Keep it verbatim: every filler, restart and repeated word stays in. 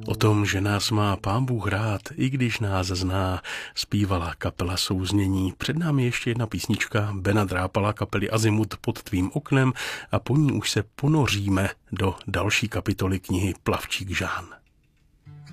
O tom, že nás má Pán Bůh rád, i když nás zná, zpívala kapela Souznění. Před námi ještě jedna písnička Bena Drápala kapely Azimut Pod tvým oknem a po ní už se ponoříme do další kapitoly knihy Plavčík Žán.